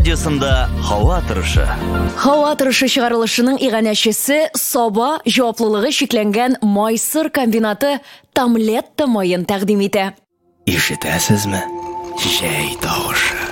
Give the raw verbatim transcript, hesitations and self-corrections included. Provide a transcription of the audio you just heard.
радиосында һава торышы. Һава торышы чыгарылышының иганәчесе Саба җаваплылыгы шикләнгән Майсыр комбинаты Тамлетта майын тәкъдим итә. Ишетәсезме? Җәй тавышы.